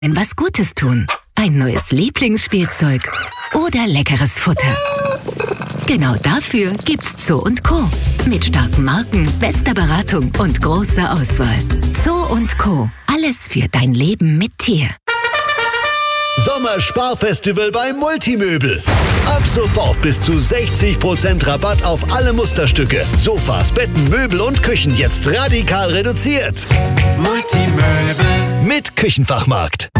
was Gutes tun. Ein neues Lieblingsspielzeug oder leckeres Futter. Genau dafür gibt's Zoo & Co. Mit starken Marken, bester Beratung und großer Auswahl. Zoo & Co. Alles für dein Leben mit Tier. Sommersparfestival bei Multimöbel. Ab sofort bis zu 60% Rabatt auf alle Musterstücke. Sofas, Betten, Möbel und Küchen jetzt radikal reduziert. Multimöbel mit Küchenfachmarkt.